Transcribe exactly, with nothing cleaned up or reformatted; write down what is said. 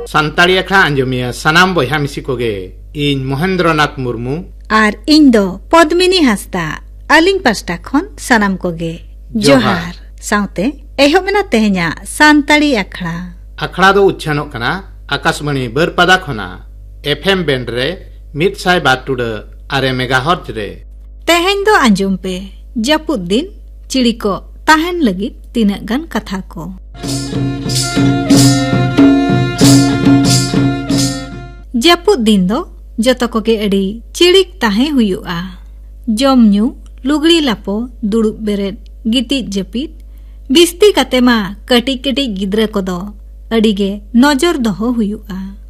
संताड़ी अखड़ा अंजमिया सनाम बया मिसी कोगे इन महेंद्रनाथ मुर्मू और इन दो पद्मिनी हंसदा अलिंग पास्टा खन सनाम कोगे जोहार साउते एहो मेना तेहना संताड़ी अखड़ा अखड़ा दो उच्छानो कना आकाशवाणी बरपदा खना एफएम बैंड रे मिड साय बाटुड आरे मेगाहर्ट्ज रे तेहेन दो अंजुम पे जपुद दिन चिड़ी को ताहन लगी तीना गन कथा को जपुद दिन दो जतो को के अड़ी चिड़िक ताहे हुयुआ जम न्यू लुगड़ी लापो दुड़ुब बेरेद गिती जपित बिस्ती कते मा कटी कटी गिद्रे को दो अड़ी गे नजर दोहो हुयुआ।